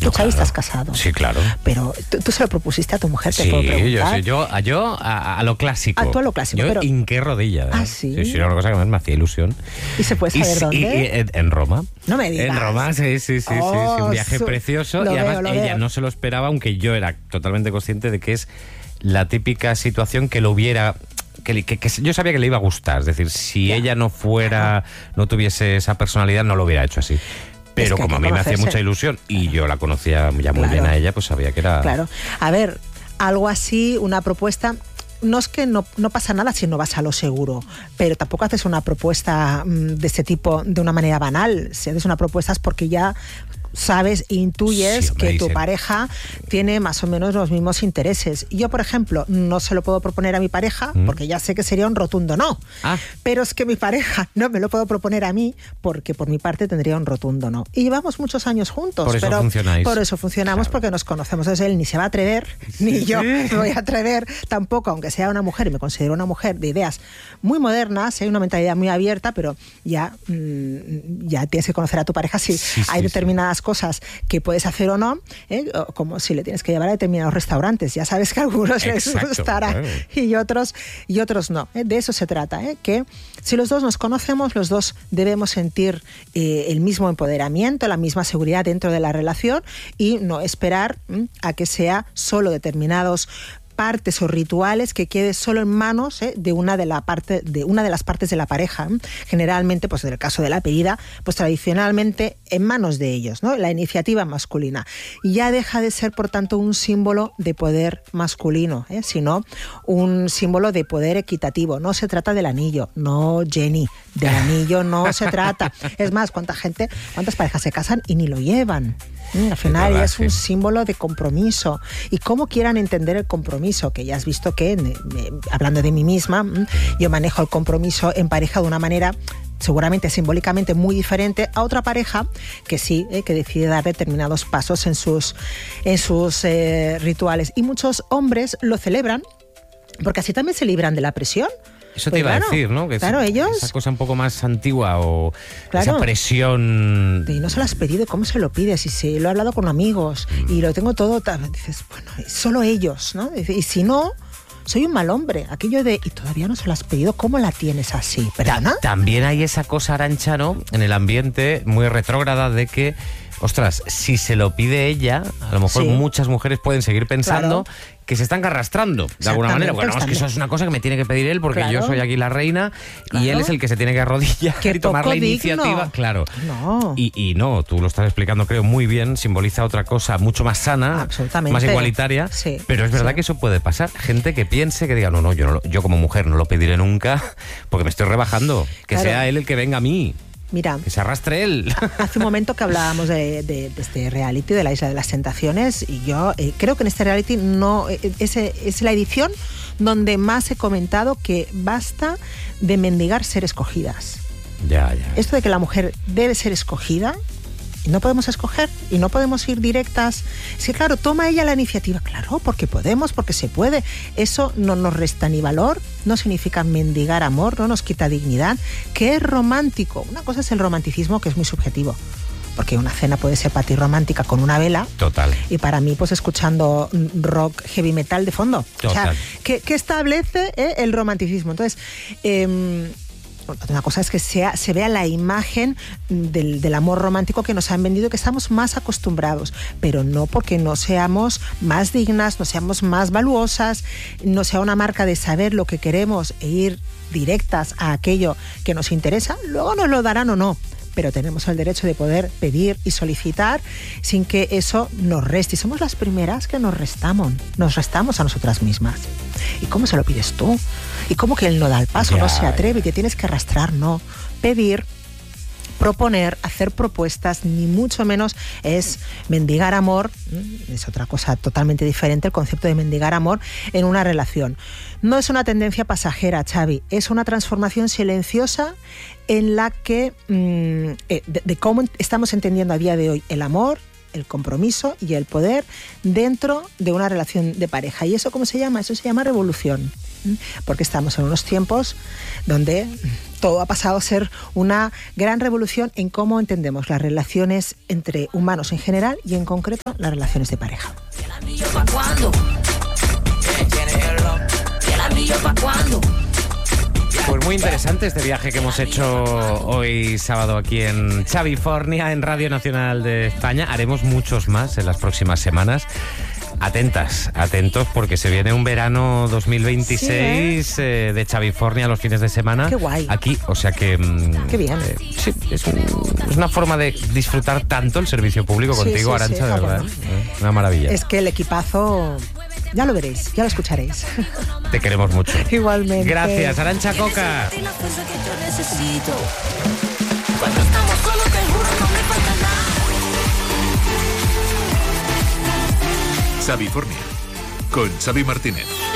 Tú, Xavi, estás casado. Sí, claro. Pero tú se lo propusiste a tu mujer, te Sí, puedo preguntar. yo a lo clásico. Tú a lo clásico. Yo pero... hinqué rodilla. Ah, ¿sí? Sí, era una cosa que más me hacía ilusión. ¿Y se puede saber dónde? En Roma. No me digas. En Roma, sí. Un viaje precioso. Y además ella no se lo esperaba, aunque yo era totalmente consciente de que es la típica situación que lo hubiera... Que yo sabía que le iba a gustar. Es decir, si ella no fuera, no tuviese esa personalidad, no lo hubiera hecho así. Pero como a mí me hacía mucha ilusión y yo la conocía ya muy bien a ella, pues sabía que era... Claro. A ver, algo así, una propuesta... No es que no pasa nada si no vas a lo seguro, pero tampoco haces una propuesta de este tipo de una manera banal. Si haces una propuesta es porque ya sabes, intuyes que tu pareja tiene más o menos los mismos intereses. Yo, por ejemplo, no se lo puedo proponer a mi pareja porque ya sé que sería un rotundo no. Pero es que mi pareja no me lo puedo proponer a mí porque por mi parte tendría un rotundo no. Y llevamos muchos años juntos. Por eso funcionáis. Por eso funcionamos, porque nos conocemos. Entonces él ni se va a atrever, ni yo me voy a atrever tampoco, aunque sea una mujer, y me considero una mujer de ideas muy modernas, hay una mentalidad muy abierta, pero ya tienes que conocer a tu pareja si hay determinadas cosas que puedes hacer o no, como si le tienes que llevar a determinados restaurantes. Ya sabes que a algunos les gustará y otros no. De eso se trata, que si los dos nos conocemos, los dos debemos sentir el mismo empoderamiento, la misma seguridad dentro de la relación y no esperar a que sea solo determinados partes o rituales que quede solo en manos de una de las partes de la pareja. Generalmente, pues en el caso de la pedida, pues tradicionalmente en manos de ellos, ¿no? La iniciativa masculina. Ya deja de ser, por tanto, un símbolo de poder masculino, sino un símbolo de poder equitativo. No se trata del anillo, no, Jenny, del anillo no se trata. Es más, cuántas parejas se casan y ni lo llevan. Al final es un símbolo de compromiso. Y cómo quieran entender el compromiso, que ya has visto que, hablando de mí misma, yo manejo el compromiso en pareja de una manera seguramente simbólicamente muy diferente a otra pareja que sí, que decide dar determinados pasos en sus rituales. Y muchos hombres lo celebran porque así también se libran de la presión. Eso te iba a decir, ¿no? Que ellos... Esa cosa un poco más antigua o esa presión... Y no se lo has pedido, ¿cómo se lo pides? Y si lo he hablado con amigos y lo tengo todo... Dices, bueno, solo ellos, ¿no? Y si no, soy un mal hombre. Aquello de, y todavía no se lo has pedido, ¿cómo la tienes así? ¿Perdona? También hay esa cosa, Arantxa, ¿no? En el ambiente muy retrógrada de que... Ostras, si se lo pide ella, a lo mejor muchas mujeres pueden seguir pensando que se están arrastrando de alguna manera. Bueno, es que eso es una cosa que me tiene que pedir él porque yo soy aquí la reina y él es el que se tiene que arrodillar y tomar la iniciativa. Claro. No. Y no, tú lo estás explicando, creo, muy bien. Simboliza otra cosa mucho más sana, más igualitaria. Sí, pero es verdad que eso puede pasar. Gente que piense, que diga, no, yo como mujer no lo pediré nunca porque me estoy rebajando. Que sea él el que venga a mí. Mira, que se arrastre él. Hace un momento que hablábamos de este reality, de la Isla de las Tentaciones, y yo creo que en este reality es la edición donde más he comentado que basta de mendigar ser escogidas. Ya. Esto de que la mujer debe ser escogida, y no podemos escoger, y no podemos ir directas. Sí, claro, toma ella la iniciativa. Claro, porque podemos, porque se puede. Eso no nos resta ni valor, no significa mendigar amor, no nos quita dignidad, que es romántico. Una cosa es el romanticismo, que es muy subjetivo, porque una cena puede ser para ti romántica con una vela. Total. Y para mí, pues escuchando rock, heavy metal de fondo. Total. O sea, que establece el romanticismo. Entonces, una cosa es que se vea la imagen del amor romántico que nos han vendido, que estamos más acostumbrados, pero no porque no seamos más dignas, no seamos más valuosas, no sea una marca de saber lo que queremos e ir directas a aquello que nos interesa. Luego nos lo darán o no, pero tenemos el derecho de poder pedir y solicitar sin que eso nos reste. Y somos las primeras que nos restamos a nosotras mismas. ¿Y cómo se lo pides tú? ¿Y cómo que él no da el paso, no se atreve y te tienes que arrastrar? No. Pedir, proponer, hacer propuestas, ni mucho menos es mendigar amor. Es otra cosa totalmente diferente el concepto de mendigar amor en una relación. No es una tendencia pasajera, Xavi, es una transformación silenciosa en la que de cómo estamos entendiendo a día de hoy el amor, el compromiso y el poder dentro de una relación de pareja. ¿Y eso cómo se llama? Eso se llama revolución. porque estamos en unos tiempos donde todo ha pasado a ser una gran revolución en cómo entendemos las relaciones entre humanos en general y en concreto las relaciones de pareja. Pues muy interesante este viaje que hemos hecho hoy sábado aquí en Chavifornia, en Radio Nacional de España. Haremos muchos más en las próximas semanas. Atentos, porque se viene un verano 2026 de Chavifornia los fines de semana. Qué guay. Aquí, o sea que... Qué bien. Sí, es una forma de disfrutar tanto el servicio público contigo, sí, Arantxa, sí, de verdad. bueno. Una maravilla. Es que el equipazo... Ya lo veréis, ya lo escucharéis. Te queremos mucho. Igualmente. Gracias, Arantxa Coca. Chavifornia, con Xavi Martínez.